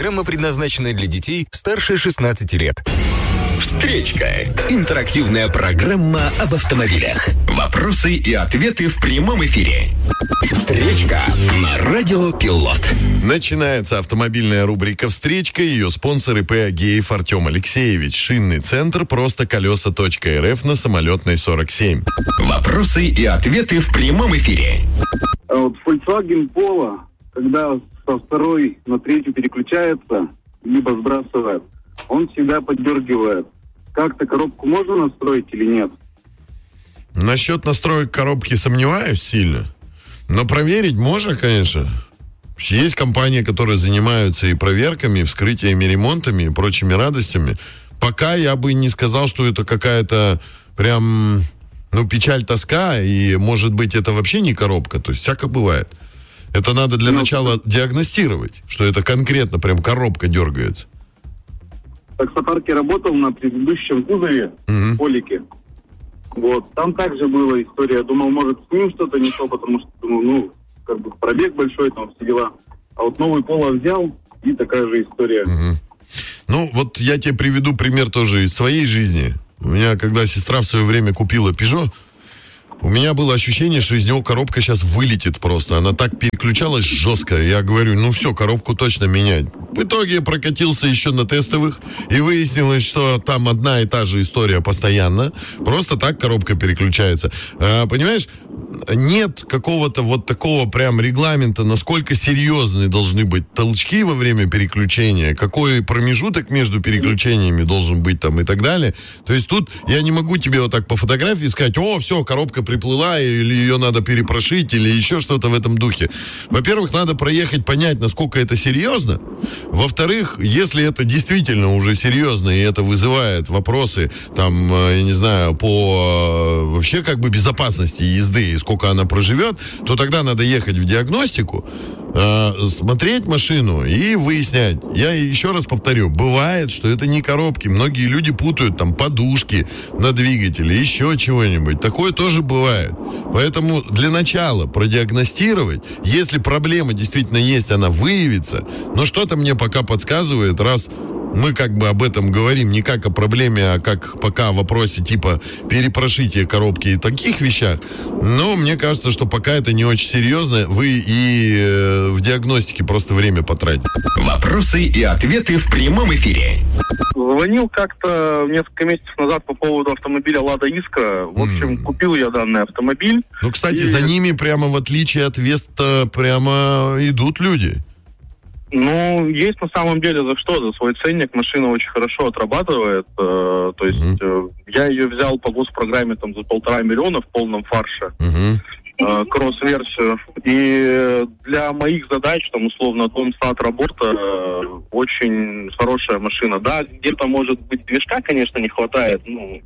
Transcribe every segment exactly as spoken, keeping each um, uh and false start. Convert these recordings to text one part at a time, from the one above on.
Программа предназначена для детей старше шестнадцати лет. Встречка. Интерактивная программа об автомобилях. Вопросы и ответы в прямом эфире. Встречка на Радио Пилот. Начинается автомобильная рубрика «Встречка». Ее спонсор ИП Агеев Артем Алексеевич. Шинный центр просто колеса точка РФ на Самолетной сорок семь. Вопросы и ответы в прямом эфире. А вот Volkswagen Polo, когда со второй на третью переключается, либо сбрасывает, он всегда поддергивает. Как-то коробку можно настроить или нет? Насчет настроек коробки сомневаюсь сильно. Но проверить можно, конечно. Есть компании, которые занимаются и проверками, и вскрытиями, и ремонтами, и прочими радостями. Пока я бы не сказал, что это какая-то прям, ну, печаль, тоска, и, может быть, это вообще не коробка. То есть всяко бывает. Это надо для ну, начала диагностировать, что это конкретно прям коробка дергается. В таксопарке работал на предыдущем кузове, mm-hmm. в Полике. Вот, там также была история. Я думал, может, с ним что-то не то, потому что, думал, ну, как бы пробег большой, там все дела. А вот новый Polo взял, и такая же история. Mm-hmm. Ну, вот я тебе приведу пример тоже из своей жизни. У меня, когда сестра в свое время купила Peugeot, у меня было ощущение, что из него коробка сейчас вылетит просто. Она так переключалась жестко. Я говорю, ну все, коробку точно менять. В итоге я прокатился еще на тестовых, и выяснилось, что там одна и та же история постоянно. Просто так коробка переключается. А, понимаешь, нет какого-то вот такого прям регламента, насколько серьезные должны быть толчки во время переключения, какой промежуток между переключениями должен быть там и так далее. То есть тут я не могу тебе вот так по фотографии сказать, о, все, коробка приплыла, или ее надо перепрошить, или еще что-то в этом духе. Во-первых, надо проехать, понять, насколько это серьезно. Во-вторых, если это действительно уже серьезно, и это вызывает вопросы, там, я не знаю, по вообще как бы безопасности езды, и сколько она проживет, то тогда надо ехать в диагностику, э, смотреть машину и выяснять. Я еще раз повторю, бывает, что это не коробки. Многие люди путают там подушки на двигателе, еще чего-нибудь. Такое тоже бывает. Поэтому для начала продиагностировать, если проблема действительно есть, она выявится. Но что-то мне пока подсказывает, раз мы как бы об этом говорим не как о проблеме, а как пока о вопросе типа перепрошития коробки и таких вещах. Но мне кажется, что пока это не очень серьезно. Вы и э, в диагностике просто время потратите. Вопросы и ответы в прямом эфире. Звонил как-то несколько месяцев назад по поводу автомобиля «Лада Искра». В общем, mm. купил я данный автомобиль. Ну, кстати, и... за ними прямо в отличие от Веста прямо идут люди. Ну, есть на самом деле за что. За свой ценник машина очень хорошо отрабатывает. Э, то есть mm-hmm. э, я ее взял по госпрограмме там за полтора миллиона в полном фарше. Mm-hmm. Э, кросс-версию. И для моих задач, там, условно, дом, сад, работа, э, очень хорошая машина. Да, где-то, может быть, движка, конечно, не хватает. Ну,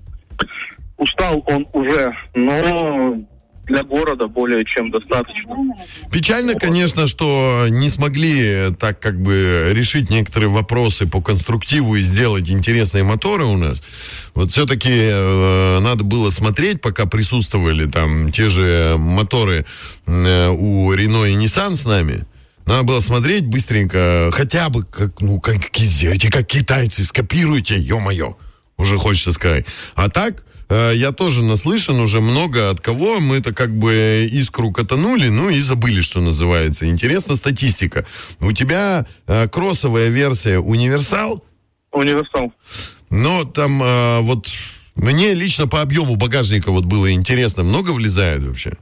устал он уже, но... для города более чем достаточно. Печально, конечно, что не смогли так как бы решить некоторые вопросы по конструктиву и сделать интересные моторы у нас. Вот все-таки э, надо было смотреть, пока присутствовали там те же моторы э, у Renault и Nissan с нами. Надо было смотреть быстренько, хотя бы как, ну, как, эти, как китайцы, скопируйте, ё-моё, уже хочется сказать. А так... Я тоже наслышан уже много от кого. Мы-то как бы искру катанули, ну и забыли, что называется. Интересна статистика. У тебя э, кроссовая версия универсал? Универсал. Но там э, вот мне лично по объему багажника вот было интересно. Много влезает вообще?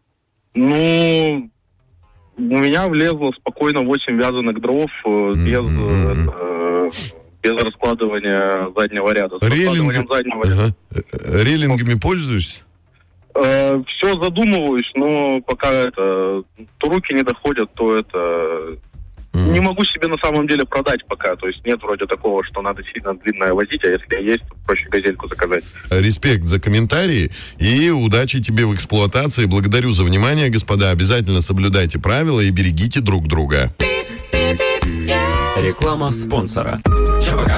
Ну, у меня влезло спокойно восемь вязаных дров mm-hmm. без... Mm-hmm. Э, без раскладывания заднего ряда. С Рейлинг... заднего ряда. Ага. Рейлингами пользуешься? Э, все задумываюсь, но пока это то руки не доходят, то это mm. не могу себе на самом деле продать пока. То есть нет вроде такого, что надо сильно длинное возить, а если есть, то проще газельку заказать. Респект за комментарии и удачи тебе в эксплуатации. Благодарю за внимание, господа. Обязательно соблюдайте правила и берегите друг друга. Реклама спонсора.